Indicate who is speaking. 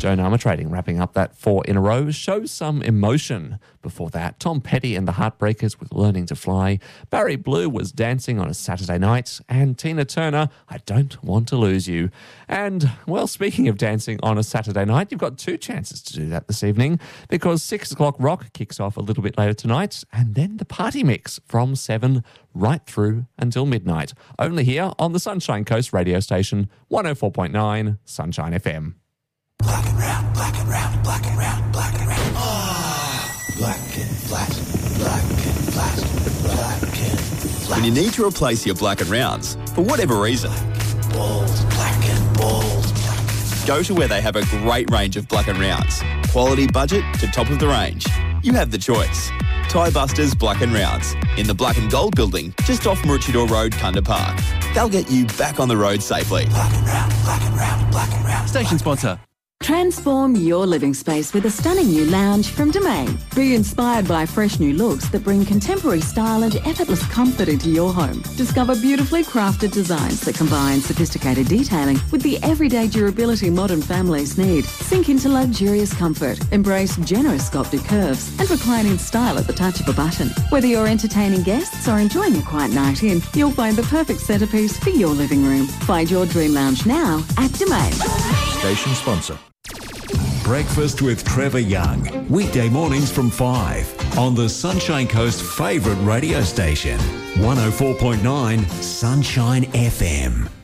Speaker 1: Joan Armatrading wrapping up that 4 in a row. Show Some Emotion. Before that, Tom Petty and the Heartbreakers with Learning to Fly. Barry Blue was Dancing on a Saturday Night. And Tina Turner, I Don't Want to Lose You. And, well, speaking of dancing on a Saturday night, you've got 2 chances to do that this evening because 6 o'clock rock kicks off a little bit later tonight and then the party mix from 7 right through until midnight. Only here on the Sunshine Coast radio station, 104.9 Sunshine FM.
Speaker 2: Black and round, black and round, black and round, black and round. Oh, black and flat, black and flat, black and flat.
Speaker 3: When you need to replace your black and rounds, for whatever reason,
Speaker 2: Balls, black and balls, black.
Speaker 3: go to where they have a great range of black and rounds. Quality budget to top of the range. You have the choice. Tie Busters Black and Rounds in the Black and Gold building just off Maroochydore Road, Kunda Park. They'll get you back on the road safely.
Speaker 2: Black and round, black and round, black and round.
Speaker 4: Station sponsor.
Speaker 5: Transform your living space with a stunning new lounge from Domain. Be inspired by fresh new looks that bring contemporary style and effortless comfort into your home. Discover beautifully crafted designs that combine sophisticated detailing with the everyday durability modern families need. Sink into luxurious comfort, embrace generous sculpted curves, and recline in style at the touch of a button. Whether you're entertaining guests or enjoying a quiet night in, you'll find the perfect centerpiece for your living room. Find your dream lounge now at Domain.
Speaker 6: Station sponsor. Breakfast with Trevor Young. Weekday mornings from 5 on the Sunshine Coast favourite radio station. 104.9 Sunshine FM.